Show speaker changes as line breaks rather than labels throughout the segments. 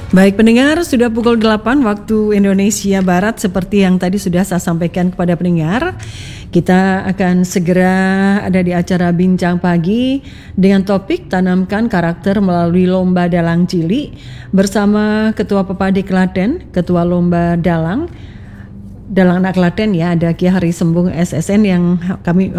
Baik pendengar, sudah pukul 8 waktu Indonesia Barat. Seperti yang tadi sudah saya sampaikan kepada pendengar, kita akan segera ada di acara Bincang Pagi dengan topik Tanamkan Karakter Melalui Lomba Dalang Cilik bersama Ketua Pepadi Klaten, Ketua Lomba Dalang Anak Klaten ya, ada Ki Hari Sembung SSN yang kami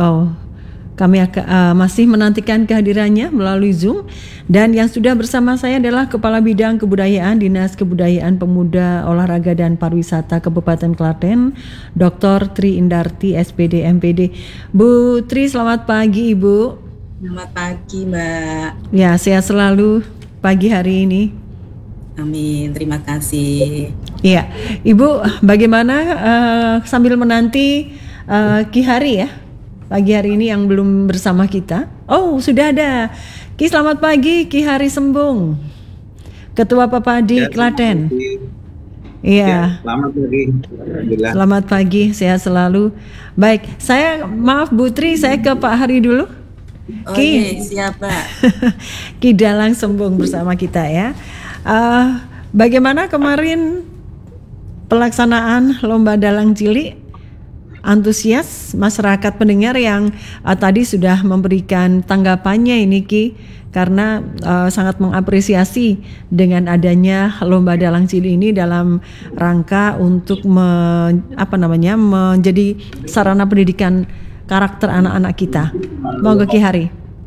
masih menantikan kehadirannya melalui Zoom. Dan yang sudah bersama saya adalah Kepala Bidang Kebudayaan Dinas Kebudayaan Pemuda Olahraga dan Pariwisata Kabupaten Klaten, Dr. Tri Indarti SPD MPD. Bu Tri, selamat pagi Ibu.
Selamat pagi Mbak.
Ya, sehat selalu pagi hari ini.
Amin, terima kasih.
Iya, Ibu bagaimana sambil menanti Ki Hari ya pagi hari ini yang belum bersama kita? Oh, sudah ada. Ki, selamat pagi Ki Hari Sembung, Ketua Pepadi Klaten. Iya.
Selamat pagi.
Selamat pagi, sehat selalu. Baik, saya maaf Bu Tri, saya ke Pak Hari dulu.
Ki, siapa?
Ki Dalang Sembung bersama kita ya. Bagaimana kemarin pelaksanaan Lomba Dalang Cilik? Antusias masyarakat pendengar yang tadi sudah memberikan tanggapannya ini Ki, karena sangat mengapresiasi dengan adanya Lomba Dalang Cilik ini dalam rangka untuk menjadi sarana pendidikan karakter anak-anak kita. Monggo Ki Hari.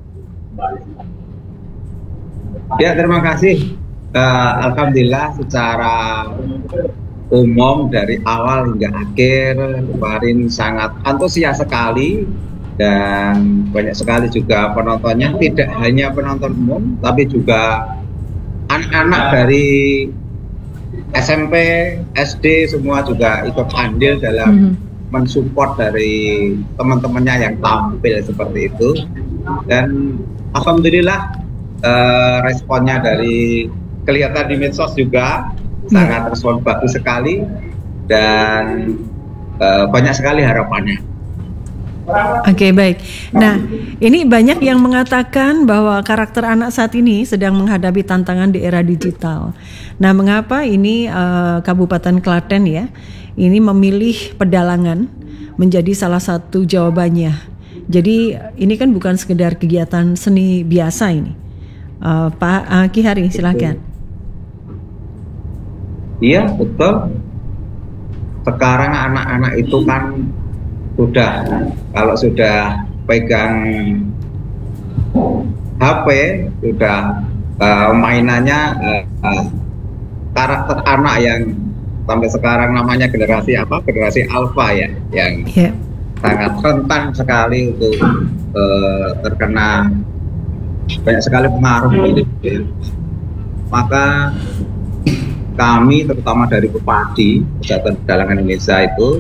Ya, terima kasih. Alhamdulillah secara umum dari awal hingga akhir kemarin sangat antusias sekali, dan banyak sekali juga penontonnya. Tidak hanya penonton umum tapi juga anak-anak dari SMP, SD semua juga ikut andil dalam mensupport dari teman-temannya yang tampil seperti itu. Dan alhamdulillah responnya dari kelihatan di medsos juga sangat respon bagus sekali, dan banyak sekali harapannya.
Oke, baik. Nah, ini banyak yang mengatakan bahwa karakter anak saat ini sedang menghadapi tantangan di era digital. Nah, mengapa ini Kabupaten Klaten ya, ini memilih pedalangan menjadi salah satu jawabannya. Jadi ini kan bukan sekedar kegiatan seni biasa ini. Pak Ki Hari, silakan.
Iya, betul. Sekarang anak-anak itu kan kalau sudah pegang HP, sudah mainannya karakter anak yang sampai sekarang namanya generasi alpha ya, yang sangat rentan sekali untuk terkena banyak sekali pengaruh gitu. Maka kami terutama dari Pepadi Persatuan Pedalangan Indonesia itu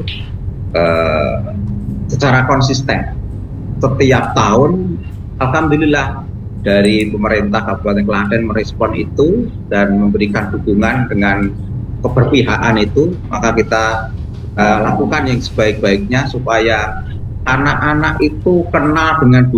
secara konsisten setiap tahun, alhamdulillah dari pemerintah Kabupaten Klaten merespon itu dan memberikan dukungan dengan keberpihakan itu. Maka kita lakukan yang sebaik-baiknya supaya anak-anak itu kenal dengan